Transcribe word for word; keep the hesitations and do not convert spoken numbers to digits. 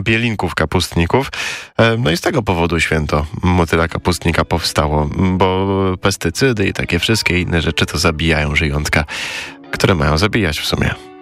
bielinków kapustników. No i z tego powodu święto motyla kapustnika powstało, bo pestycydy i takie wszystkie inne rzeczy to zabijają żyjątka, które mają zabijać w sumie.